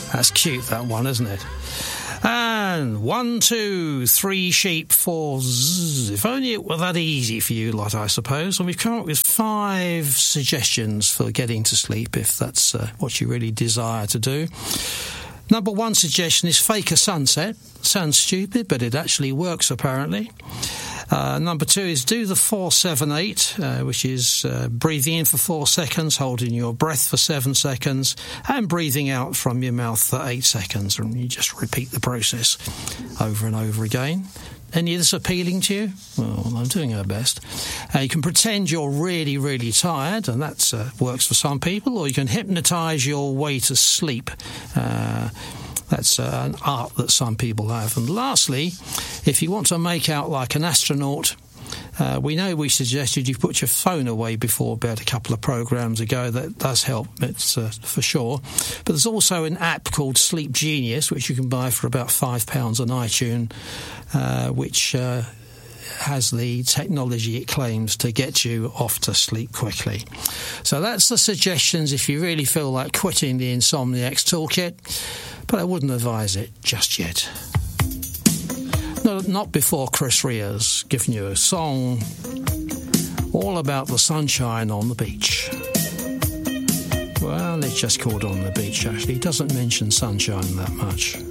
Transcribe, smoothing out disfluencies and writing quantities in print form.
That's cute, that one, isn't it? And 1, 2, 3 sheep, 4 zzz. If only it were that easy for you lot, I suppose. And we've come up with 5 suggestions for getting to sleep, if that's what you really desire to do. Number 1 suggestion is fake a sunset. Sounds stupid, but it actually works, apparently. Number 2 is do the 4-7-8, which is breathing in for 4 seconds, holding your breath for 7 seconds, and breathing out from your mouth for 8 seconds. And you just repeat the process over and over again. Any of this appealing to you? Well, I'm doing our best. You can pretend you're really, really tired, and that works for some people, or you can hypnotise your way to sleep. That's an art that some people have. And lastly, if you want to make out like an astronaut, we know we suggested you put your phone away before bed a couple of programmes ago. That does help, it's for sure. But there's also an app called Sleep Genius, which you can buy for about £5 on iTunes, which has the technology it claims to get you off to sleep quickly. So that's the suggestions if you really feel like quitting the Insomniacs Toolkit, but I wouldn't advise it just yet. No, not before Chris Rea's given you a song all about the sunshine on the beach. Well, it's just called On the Beach, actually. It doesn't mention sunshine that much.